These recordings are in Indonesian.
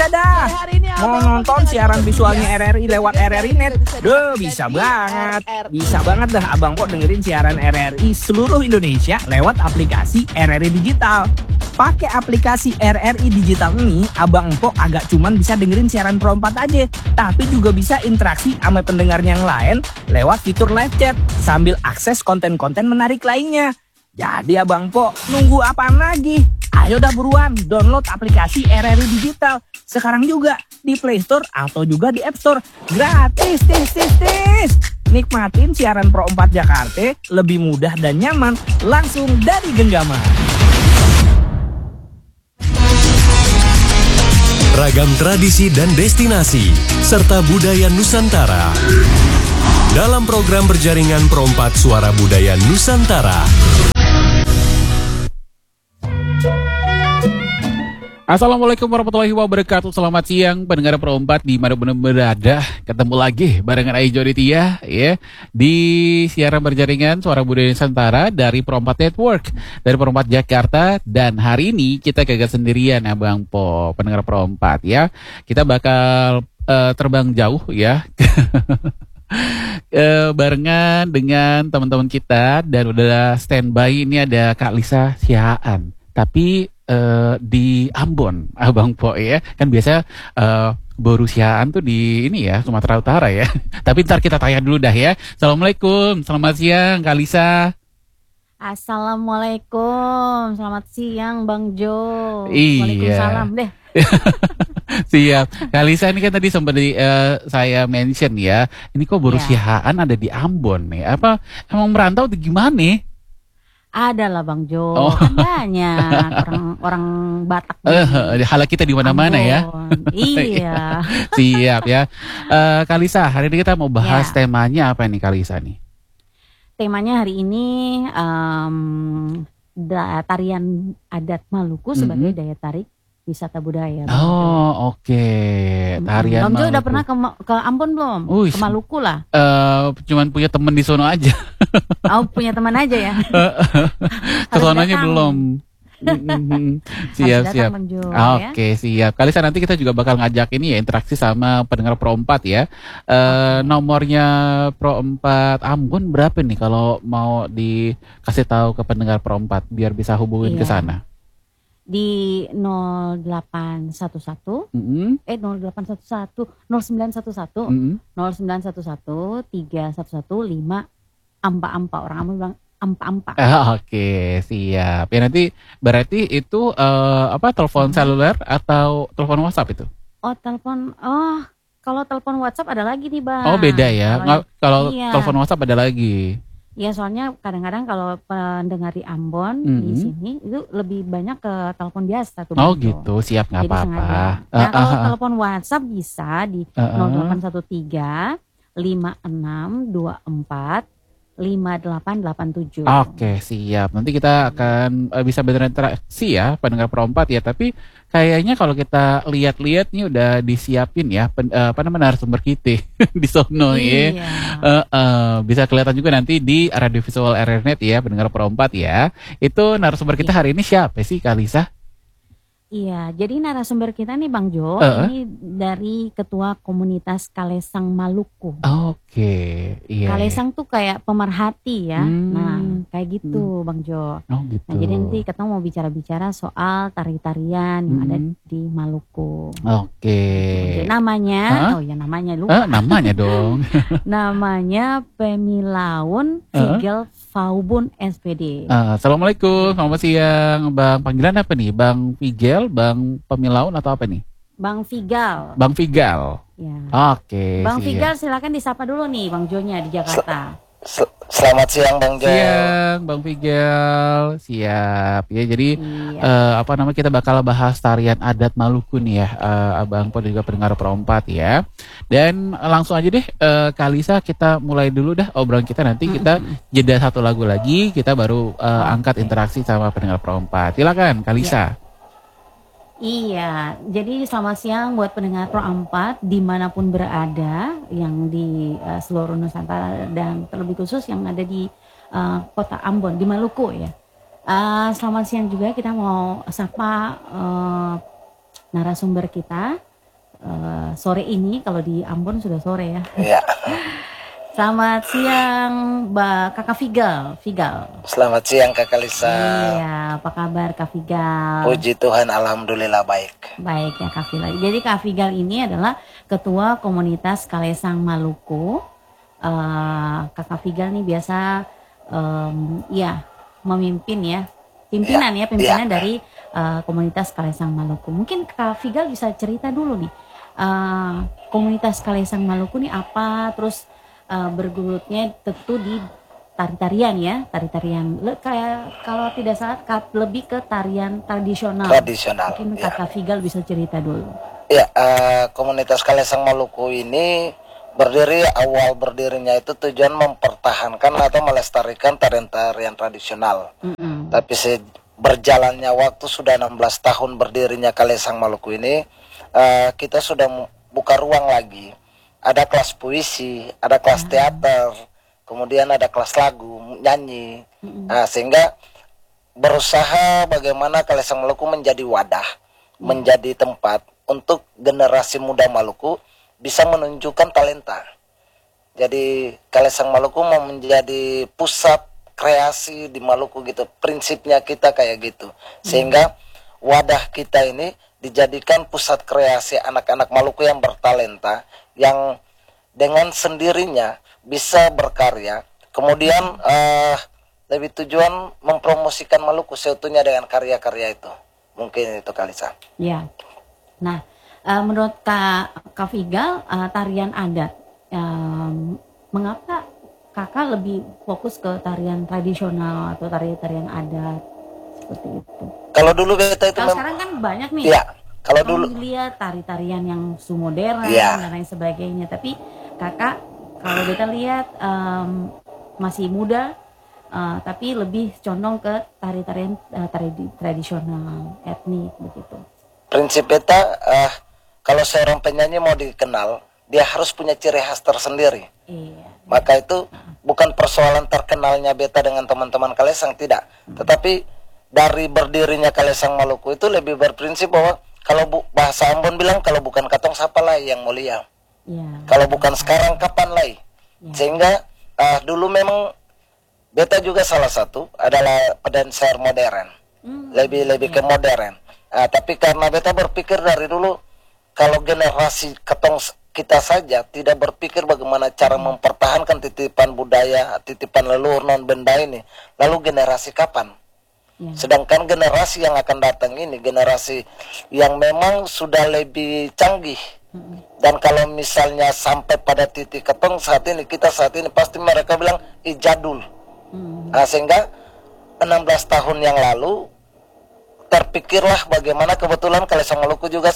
Bisa dah. Mau nonton siaran visualnya RRI lewat RRI Net? Duh, bisa banget. Bisa banget dah Abang Po dengerin siaran RRI seluruh Indonesia lewat aplikasi RRI Digital. Pakai aplikasi RRI Digital ini, Abang Po agak cuman bisa dengerin siaran Pro 4 aja, tapi juga bisa interaksi sama pendengar yang lain lewat fitur live chat sambil akses konten-konten menarik lainnya. Jadi Abang Po, nunggu apaan lagi? Ayo dah buruan download aplikasi RRI Digital sekarang juga di Play Store atau juga di App Store. Gratis, tis. Nikmatin siaran Pro 4 Jakarta lebih mudah dan nyaman langsung dari genggaman. Ragam tradisi dan destinasi serta budaya Nusantara dalam program berjaringan Pro 4 Suara Budaya Nusantara. Assalamualaikum warahmatullahi wabarakatuh. Selamat siang pendengar Pro 4 di mana pun berada. Ketemu lagi barengan Aijo Ditya ya di siaran berjaringan Suara Budaya Nusantara dari Pro 4 Network dari Pro 4 Jakarta. Dan hari ini kita kagak sendirian Abang Po, pendengar Pro 4 ya. Kita bakal terbang jauh ya. Barengan dengan teman-teman kita dan udah standby. Ini ada Kak Lisa Sihaan. Tapi di Ambon, Abang Po ya. Kan biasa baru siaan tuh di ini ya, Sumatera Utara ya. Tapi ntar kita tanya dulu dah ya. Assalamualaikum, selamat siang Kak Lisa. Assalamualaikum, selamat siang Bang Jo. Iya. Waalaikumsalam deh. Siap. Kak Lisa ini kan tadi sempat saya mention ya. Ini kok baru siaan ada di Ambon nih. Apa emang merantau atau gimana? Ada lah Bang Jo, kan banyak orang Batak. Hala kita di mana-mana ya. Iya. Siap ya. Kak Lisa, hari ini kita mau bahas temanya apa nih Kak Lisa nih? Temanya hari ini tarian adat Maluku sebagai daya tarik wisata budaya. Oh oke. Tarian Bang Jo Maluku. udah pernah ke Ambon belum? Ke Maluku lah. Cuman punya temen di sono aja. Oh punya teman aja ya. Kesonanya belum. Siap. Oke, siap. Kali nanti kita juga bakal ngajak ini ya interaksi sama pendengar Pro 4 ya. Nomornya Pro 4 Ambon berapa nih kalau mau dikasih tahu ke pendengar Pro 4 biar bisa hubungin ke sana? Di 0811 0911 311 5 orang Ambon bilang ampa. Oke, siap. Ya nanti berarti itu telepon seluler atau telepon WhatsApp itu? Kalau telepon WhatsApp ada lagi nih Bang. Oh beda ya. Kalau telepon WhatsApp ada lagi. Ya soalnya kadang-kadang kalau pendengar di Ambon di sini itu lebih banyak ke telepon biasa tuh. Oh gitu, siap nggak apa-apa. Nah kalau telepon WhatsApp bisa di 0813 5624 5887. Oke, siap. Nanti kita akan bisa berinteraksi ya pendengar Pro 4 ya. Tapi kayaknya kalau kita lihat-lihat nih udah disiapin ya narasumber kita di sono ya. Bisa kelihatan juga nanti di radio visual RRNet ya pendengar Pro 4 ya. Itu narasumber kita hari ini siapa sih Kak Lisa? Iya, jadi narasumber kita nih Bang Jo, ini dari Ketua Komunitas Kalesang Maluku. Oke, iya. Kalesang tuh kayak pemerhati ya, nah kayak gitu Bang Jo. Oh gitu. Nah jadi nanti kita mau bicara-bicara soal tari-tarian yang ada di Maluku. Oke. Namanya, namanya lupa. Namanya dong. Namanya Pemilaun Figel Faubun SPD. Assalamualaikum, selamat siang Bang. Panggilan apa nih? Bang Figel, Bang Pemilaun atau apa nih? Bang Figal. Bang Figal. Ya. Oke. Bang Figal silakan disapa dulu nih Bang Jonya di Jakarta. Selamat siang Bang Jo. Siang Bang Figel. Siap. Ya jadi kita bakal bahas tarian adat Maluku nih ya. Abang Po dan juga pendengar Pro 4 ya. Dan langsung aja deh Kak Lisa kita mulai dulu dah obrolan kita, nanti kita jeda satu lagu lagi, kita baru angkat interaksi sama pendengar Pro 4. Silakan Kak Lisa. Iya, jadi selamat siang buat pendengar Pro 4 dimanapun berada, yang di seluruh Nusantara dan terlebih khusus yang ada di kota Ambon, di Maluku ya. Selamat siang juga, kita mau sapa narasumber kita sore ini, kalau di Ambon sudah sore ya. Iya. Selamat siang Mbak Kakak Figal. Selamat siang Kakak Lisa. Iya, apa kabar Kak Figal? Puji Tuhan, alhamdulillah baik. Baik ya Kak Figal. Jadi Kak Figal ini adalah Ketua Komunitas Kalesang Maluku. Kakak Figal nih biasa ya memimpin ya, pimpinan dari Komunitas Kalesang Maluku. Mungkin Kak Figal bisa cerita dulu nih, Komunitas Kalesang Maluku nih apa, terus bergulutnya tentu di tarian kayak kalau tidak salah lebih ke tarian tradisional. Mungkin Ya. Kakak Figal bisa cerita dulu. Ya, Komunitas Kalesang Maluku ini awal berdirinya itu tujuan mempertahankan atau melestarikan tarian-tarian tradisional. Tapi berjalannya waktu sudah 16 tahun berdirinya Kalesang Maluku ini, kita sudah buka ruang lagi. Ada kelas puisi, ada kelas teater, kemudian ada kelas lagu, nyanyi. Sehingga berusaha bagaimana Kalesang Maluku menjadi wadah, menjadi tempat untuk generasi muda Maluku bisa menunjukkan talenta. Jadi Kalesang Maluku mau menjadi pusat kreasi di Maluku gitu. Prinsipnya kita kayak gitu. Sehingga wadah kita ini dijadikan pusat kreasi anak-anak Maluku yang bertalenta, yang dengan sendirinya bisa berkarya. Kemudian lebih tujuan mempromosikan Maluku seutuhnya dengan karya-karya itu. Mungkin itu Kalisa. Ya. Nah, menurut Kak Figal, tarian adat, mengapa Kakak lebih fokus ke tarian tradisional atau tarian adat seperti itu? Kalau dulu kita itu Kalau sekarang kan banyak nih. Ya, kalau dulu lihat tari-tarian yang modern Ya. dan lain sebagainya. Tapi Kakak kalau kita lihat masih muda, tapi lebih condong ke tari-tarian tradisional etnik begitu. prinsip beta, kalau seorang penyanyi mau dikenal, dia harus punya ciri khas tersendiri. Iya. Maka itu bukan persoalan terkenalnya beta dengan teman-teman Kalesang, tidak. Tetapi dari berdirinya Kalesang Maluku itu lebih berprinsip bahwa kalau bahasa Ambon bilang, kalau bukan katong siapa lagi yang mulia. Ya. Kalau bukan sekarang kapan lagi. Sehingga dulu memang beta juga salah satu adalah pedancer modern. Lebih ke modern. Tapi karena beta berpikir dari dulu, kalau generasi kita saja tidak berpikir bagaimana cara mempertahankan titipan budaya, titipan leluhur non benda ini, lalu generasi kapan? Sedangkan generasi yang akan datang ini generasi yang memang sudah lebih canggih. Dan kalau misalnya sampai pada titik ketong saat ini pasti mereka bilang jadul. Sehingga 16 tahun yang lalu terpikirlah bagaimana, kebetulan Kalesang Maluku juga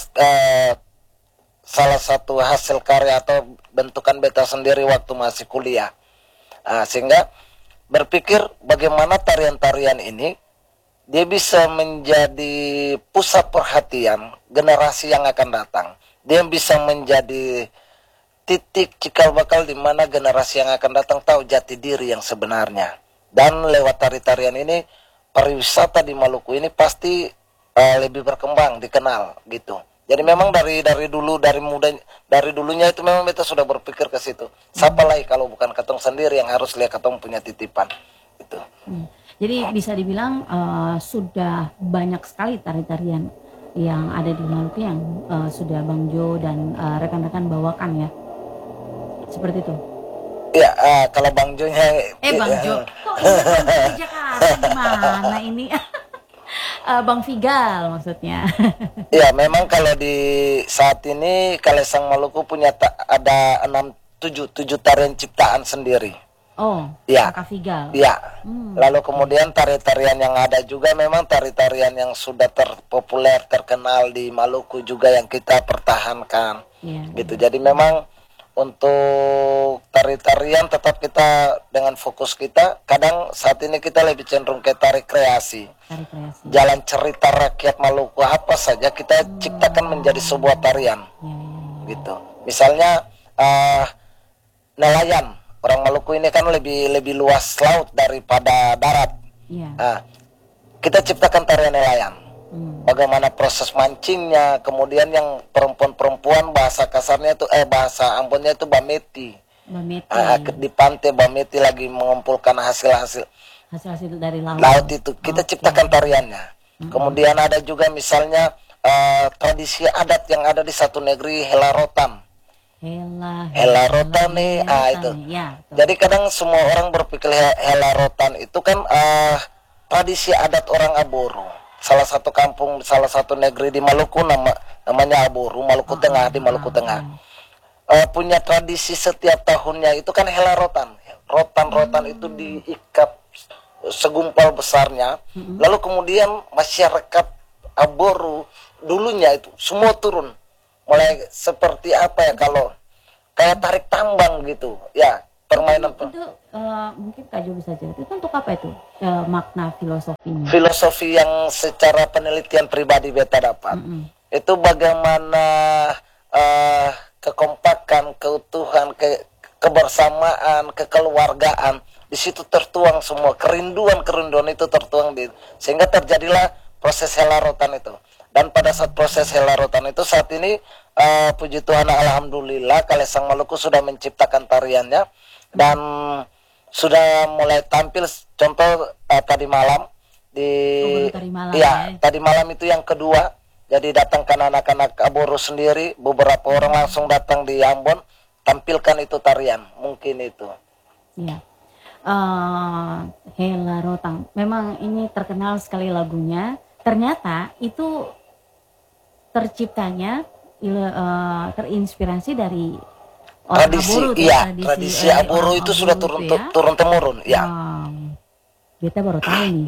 salah satu hasil karya atau bentukan beta sendiri waktu masih kuliah. Sehingga berpikir bagaimana tarian-tarian ini dia bisa menjadi pusat perhatian generasi yang akan datang. Dia bisa menjadi titik cikal bakal di mana generasi yang akan datang tahu jati diri yang sebenarnya. Dan lewat tari-tarian ini, pariwisata di Maluku ini pasti lebih berkembang, dikenal gitu. Jadi memang dari dulunya itu memang beta sudah berpikir ke situ. Siapa lagi kalau bukan katong sendiri yang harus lihat katong punya titipan itu. Jadi bisa dibilang sudah banyak sekali tari-tarian yang ada di Maluku yang sudah Bang Jo dan rekan-rekan bawakan ya. Seperti itu. Ya, kalau Bang Jo-nya Bang Jo, kok ini di Jakarta gimana ini? Bang Figal maksudnya. Ya, memang kalau di saat ini Kalesang Maluku punya ada 7 tarian ciptaan sendiri. Oh, ya. Kakak Figal. Ya. Lalu kemudian tari-tarian yang ada juga memang tari-tarian yang sudah terpopuler, terkenal di Maluku juga yang kita pertahankan. Gitu. Jadi memang untuk tari-tarian tetap kita dengan fokus kita. Kadang saat ini kita lebih cenderung ke tari kreasi. Jalan cerita rakyat Maluku apa saja kita ciptakan menjadi sebuah tarian. Gitu. Misalnya nelayan. Orang Maluku ini kan lebih luas laut daripada darat. Kita ciptakan tarian nelayan. Bagaimana proses mancingnya, kemudian yang perempuan-perempuan bahasa kasarnya itu bahasa Ambonnya itu bameti. Di pantai bameti lagi mengumpulkan hasil-hasil dari laut itu. Kita ciptakan tariannya. Kemudian ada juga misalnya tradisi adat yang ada di satu negeri, helarotan. Helarotan nih, itu. Ya, jadi kadang semua orang berpikir helarotan itu kan tradisi adat orang Aboro. Salah satu kampung, salah satu negeri di Maluku namanya Aboro, Maluku Tengah, di Maluku Tengah. Punya tradisi setiap tahunnya itu kan helarotan. Rotan itu diikat segumpal besarnya. Lalu kemudian masyarakat Aboro dulunya itu semua turun. Mulai seperti apa ya, kalau kayak tarik tambang gitu. Ya, permainan itu mungkin Kak Jo bisa cerita itu untuk apa itu makna filosofinya? Filosofi yang secara penelitian pribadi beta dapat itu bagaimana kekompakan, keutuhan, kebersamaan, kekeluargaan di situ tertuang semua, kerinduan itu tertuang sehingga terjadilah proses helarotan itu. Dan pada saat proses helarotan itu saat ini puji Tuhan alhamdulillah Kalesang Maluku sudah menciptakan tariannya dan sudah mulai tampil. Contoh tadi malam tadi malam itu yang kedua. Jadi datangkan anak-anak Aboro sendiri, beberapa orang langsung datang di Ambon, tampilkan itu tarian, mungkin itu. Iya. Helarotan, memang ini terkenal sekali lagunya. Ternyata itu terciptanya terinspirasi dari tradisi Aboro, tradisi Aboro itu sudah turun temurun ya. Kita baru tahu nih.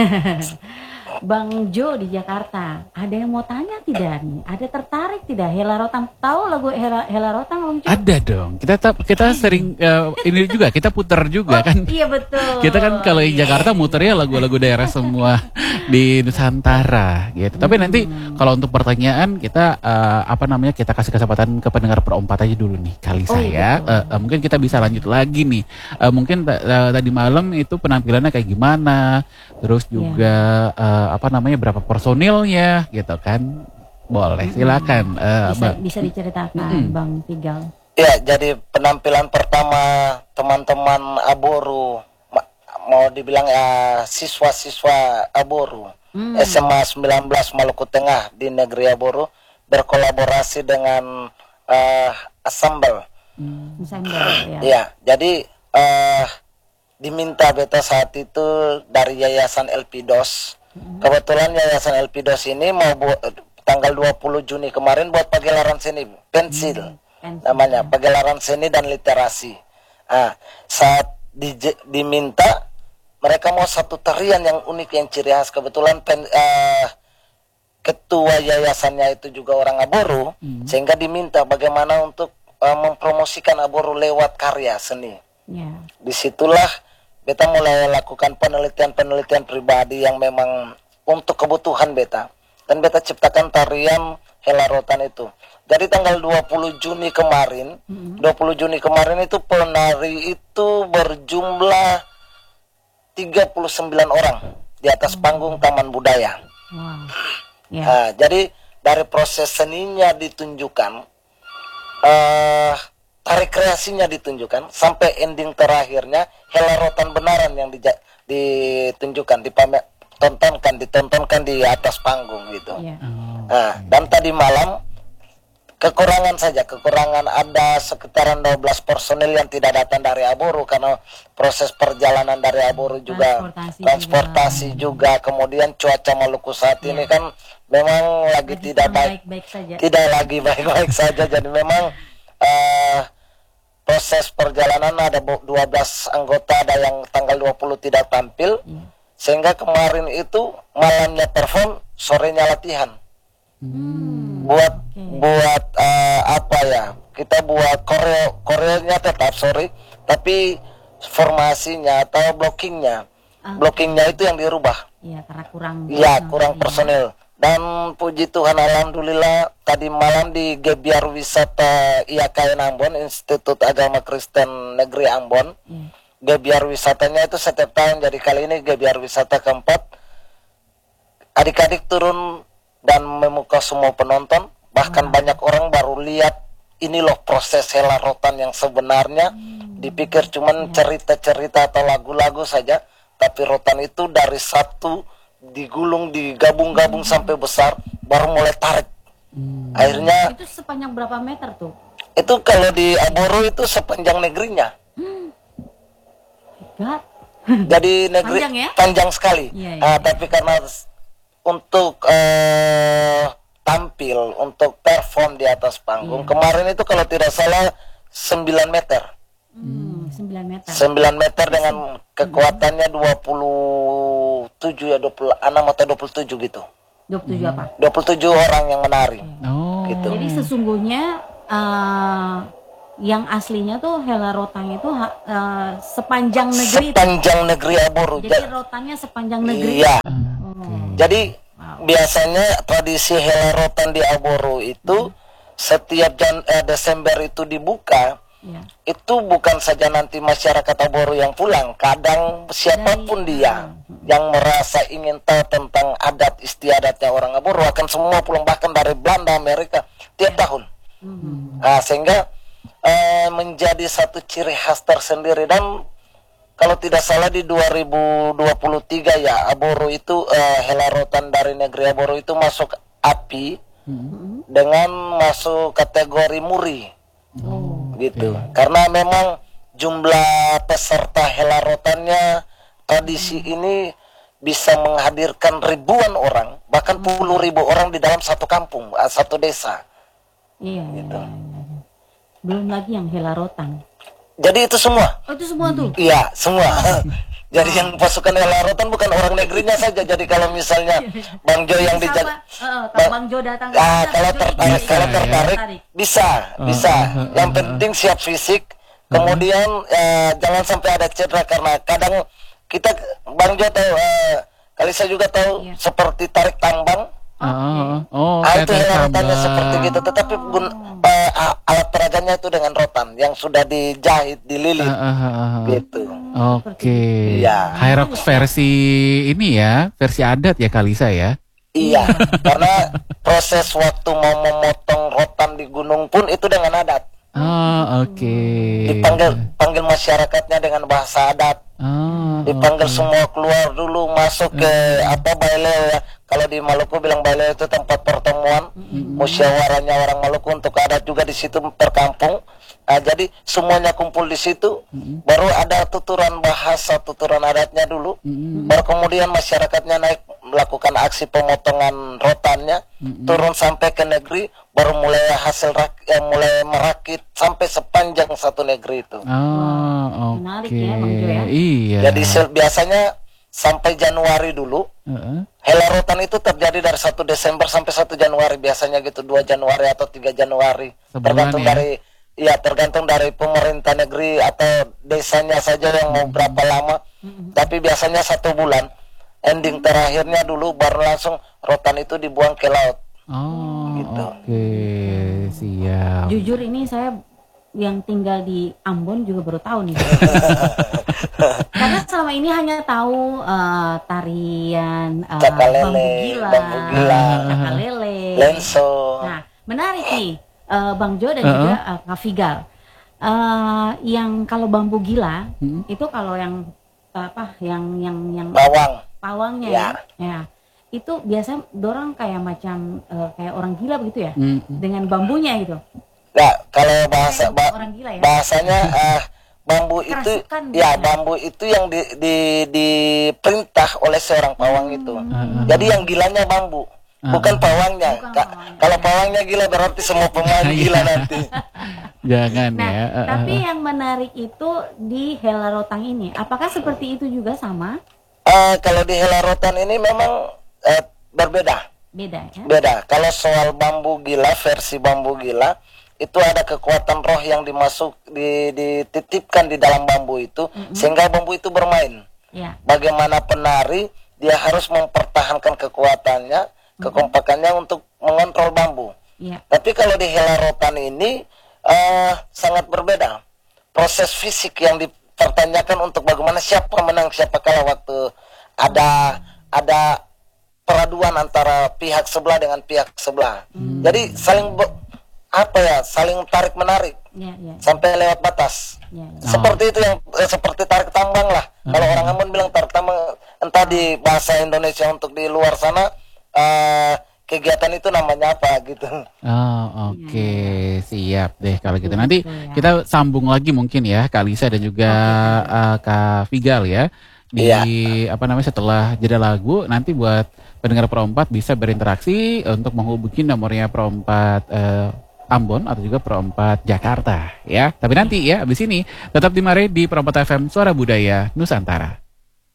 Bang Jo di Jakarta, ada yang mau tanya tidak nih? Ada tertarik tidak helarotan? Tahu lagu helarotan Bang Jo? Ada dong. Kita sering ini juga, kita putar juga kan. Iya betul. Kita kan kalau di Jakarta muternya lagu-lagu daerah semua di Nusantara gitu. Tapi nanti kalau untuk pertanyaan kita kita kasih kesempatan ke pendengar perompat aja dulu nih kali saya. Mungkin kita bisa lanjut lagi nih. Mungkin tadi malam itu penampilannya kayak gimana? Terus juga berapa personilnya gitu kan? Boleh, silakan. Bisa diceritakan Bang Figal. Ya, jadi penampilan pertama teman-teman Aboro, mau dibilang siswa-siswa Aboro, SMA 19 Maluku Tengah di negeri Aboro berkolaborasi dengan Ensemble. Ya, jadi diminta beta saat itu dari Yayasan Elpidos. Kebetulan Yayasan Elpidos ini mau tanggal 20 Juni kemarin buat pagelaran seni pensil. Namanya pagelaran seni dan literasi. Saat diminta mereka mau satu tarian yang unik, yang ciri khas. Kebetulan ketua yayasannya itu juga orang Aboro, sehingga diminta bagaimana untuk mempromosikan Aboro lewat karya seni. Disitulah beta mulai lakukan penelitian pribadi yang memang untuk kebutuhan beta, dan beta ciptakan tarian helarotan itu. Jadi tanggal 20 Juni kemarin, 20 Juni kemarin itu penari itu berjumlah 39 orang di atas panggung Taman Budaya. Jadi dari proses seninya ditunjukkan, tarik kreasinya ditunjukkan, sampai ending terakhirnya helarotan benaran yang ditunjukkan, ditontonkan di atas panggung gitu. Dan tadi malam kekurangan ada sekitaran 12 personil yang tidak datang dari Aboro karena proses perjalanan dari Aboro juga transportasi juga. Kemudian cuaca Maluku saat ini kan memang lagi tidak baik-baik saja. Jadi memang proses perjalanan ada 12 anggota, ada yang tanggal 20 tidak tampil, sehingga kemarin itu malamnya perform, sorenya latihan. Buat kita buat koreonya tetap tapi formasinya atau blockingnya itu yang dirubah. Karena kurang personil. Dan puji Tuhan alhamdulillah tadi malam di Gebiar Wisata IAKN Ambon, Institut Agama Kristen Negeri Ambon. Gebiar wisatanya itu setiap tahun, jadi kali ini Gebiar Wisata keempat. adik-adik turun dan memukau semua penonton, bahkan banyak orang baru lihat ini loh proses hela rotan yang sebenarnya. Dipikir cuman cerita-cerita atau lagu-lagu saja, tapi rotan itu dari satu digulung, digabung-gabung sampai besar, baru mulai tarik. Akhirnya Itu sepanjang berapa meter tuh? itu kalau di Aboro itu sepanjang negerinya. God. Jadi negeri Panjang ya? panjang sekali. Iya, iya. Tapi karena untuk tampil, untuk perform di atas panggung, kemarin itu kalau tidak salah 9 meter. 9 meter. 9 meter dengan kekuatannya 27 ya, 26 atau 27 gitu. 27 apa? 27 orang yang menari. Oh. Gitu. Jadi sesungguhnya yang aslinya tuh hela rotan itu sepanjang negeri. Sepanjang negeri Aboro. Jadi rotannya sepanjang negeri. Iya. Oh. Jadi biasanya tradisi hela rotan di Aboro itu setiap Desember itu dibuka. Iya. Itu bukan saja nanti masyarakat Aboro yang pulang, kadang siapapun dia yang merasa ingin tahu tentang adat istiadatnya orang Aboro akan semua pulang, bahkan dari Belanda, Amerika tiap tahun. Sehingga menjadi satu ciri khas tersendiri. Dan kalau tidak salah di 2023 ya, Aboro itu hela rotan dari negeri Aboro itu masuk API dengan masuk kategori muri. Gitu. Karena memang jumlah peserta hela rotannya, tradisi ini bisa menghadirkan ribuan orang, bahkan puluh ribu orang di dalam satu kampung, satu desa. Iya. Gitu. Belum lagi yang hela rotan. Jadi itu semua. Oh, itu semua tuh. Iya, semua. Jadi yang pasukan hela rotan bukan orang negerinya saja. Jadi kalau misalnya Bang Jo yang dijaga, kalau Bang Jo datang ke sana, kalau Bang Jo tertarik, ikut. kalau tertarik bisa. Yang penting siap fisik. Kemudian jangan sampai ada cedera, karena kadang kita, Bang Jo tahu, kali saya juga tahu, seperti tarik tambang. Itu hela rotannya seperti gitu, tetapi alat peraganya itu dengan rotan yang sudah dijahit, dililit, gitu. Oke. Iya. Hyrox versi ini ya, versi adat ya Kalisa ya. Iya, karena proses waktu mau memotong rotan di gunung pun itu dengan adat. Oke. Dipanggil masyarakatnya dengan bahasa adat. Dipanggil semua keluar dulu, masuk ke baile ya. Kalau di Maluku bilang baile itu tempat pertemuan musyawarahnya orang Maluku untuk adat juga di situ terkampung. Jadi semuanya kumpul di situ, baru ada tuturan bahasa, tuturan adatnya dulu, baru kemudian masyarakatnya naik melakukan aksi pemotongan rotannya, turun sampai ke negeri, baru mulai mulai merakit sampai sepanjang satu negeri itu. Menarik ya, Bang Jo ya. Iya. Jadi biasanya sampai Januari dulu. Hela rotan itu terjadi dari 1 Desember sampai 1 Januari, biasanya gitu, 2 Januari atau 3 Januari. Tergantung tergantung dari pemerintah negeri atau desanya saja yang mau berapa lama. Tapi biasanya 1 bulan. Ending terakhirnya dulu baru langsung rotan itu dibuang ke laut. Gitu. Oke, siap. Jujur ini saya yang tinggal di Ambon juga baru tahu nih. Karena selama ini hanya tahu tarian Cakalele, bambu gila, cakalele, lenso. Nah, menarik nih Bang Jo dan juga Kak Figal. Yang kalau bambu gila itu kalau yang yang pawangnya ya. Itu biasa dorang kayak macam kayak orang gila begitu ya, dengan bambunya gitu. Nah, kalau orang gila ya. bahasanya bambu itu bambu itu yang diperintah oleh seorang pawang itu. Jadi yang gilanya bambu, bukan pawangnya. Kalau pawangnya gila berarti semua pemain gila nanti. Jangan ya. Tapi yang menarik itu di hela rotan ini, apakah seperti itu juga sama? Kalau di hela rotan ini memang berbeda. Beda ya? Beda. Kalau soal bambu gila, versi bambu gila, itu ada kekuatan roh yang dititipkan di dalam bambu itu, sehingga bambu itu bermain. Bagaimana penari, dia harus mempertahankan kekuatannya, kekompakannya untuk mengontrol bambu. Tapi kalau di hela rotan ini sangat berbeda. Proses fisik yang dipertanyakan untuk bagaimana siapa menang siapa kalah waktu ada peraduan antara pihak sebelah dengan pihak sebelah. Jadi saling saling tarik menarik sampai lewat batas. Seperti itu yang seperti tarik tambang lah. Kalau orang Ambon bilang tarik tambang, entah di bahasa Indonesia untuk di luar sana kegiatan itu namanya apa gitu. Oh, oke. Siap deh kalau gitu. Nanti kita sambung lagi mungkin ya Kak Lisa dan juga Kak Figal ya. Setelah jeda lagu nanti buat pendengar Pro 4 bisa berinteraksi untuk menghubungi nomornya Pro 4 Ambon atau juga Pro 4 Jakarta ya. Tapi nanti ya abis ini tetap di Pro 4 FM Suara Budaya Nusantara.